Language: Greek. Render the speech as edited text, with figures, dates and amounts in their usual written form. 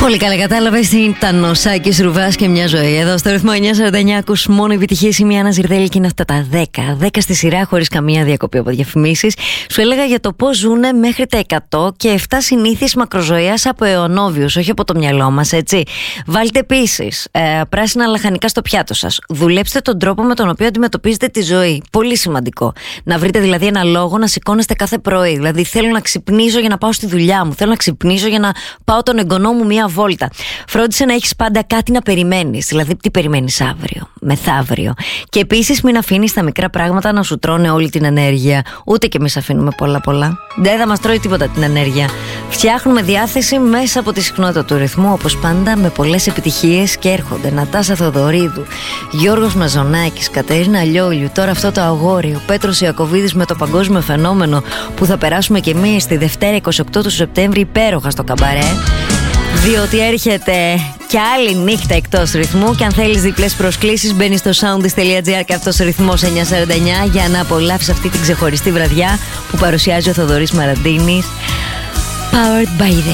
Πολύ καλά κατάλαβες, ήταν ο Σάκης Ρουβάς και μια ζωή. Εδώ στο ρυθμό 949 ακούς μόνο επιτυχίες. Είμαι η Άννα Ζηρδέλη και είναι αυτά τα 10 στη σειρά χωρίς καμία διακοπή από διαφημίσεις. Σου έλεγα για το πώς ζουνε μέχρι τα 100 και 7 συνήθειες μακροζωίας από αιωνόβιους, όχι από το μυαλό μας, έτσι. Βάλτε επίσης πράσινα λαχανικά στο πιάτο σας. Δουλέψτε τον τρόπο με τον οποίο αντιμετωπίζετε τη ζωή. Πολύ σημαντικό. Να βρείτε δηλαδή ένα λόγο να σηκώνεστε κάθε πρωί. Δηλαδή, θέλω να ξυπνήσω για να πάω στη δουλειά μου. Θέλω να ξυπνήσω για να πάω τον εγγονό μου μία βόλτα. Φρόντισε να έχεις πάντα κάτι να περιμένεις. Δηλαδή, τι περιμένεις αύριο, μεθαύριο. Και επίσης, μην αφήνεις τα μικρά πράγματα να σου τρώνε όλη την ενέργεια. Ούτε και εμείς αφήνουμε πολλά. Δεν θα μας τρώει τίποτα την ενέργεια. Φτιάχνουμε διάθεση μέσα από τη συχνότητα του ρυθμού, όπως πάντα, με πολλές επιτυχίες και έρχονται. Νατάσα Θοδωρίδου, Γιώργος Μαζονάκης, Κατερίνα Λιόλιου, τώρα αυτό το αγόρι, ο Πέτρος Ιακωβίδης με το παγκόσμιο φαινόμενο που θα περάσουμε κι εμείς τη Δευτέρα 28 του Σεπτέμβρη υπέροχα στο καμπαρέ. Διότι έρχεται και άλλη νύχτα εκτός ρυθμού. Και αν θέλεις διπλές προσκλήσεις, μπαίνεις στο soundis.gr και αυτός ο ρυθμός 949 για να απολαύσεις αυτή την ξεχωριστή βραδιά που παρουσιάζει ο Θοδωρής Μαραντίνης. Powered by this.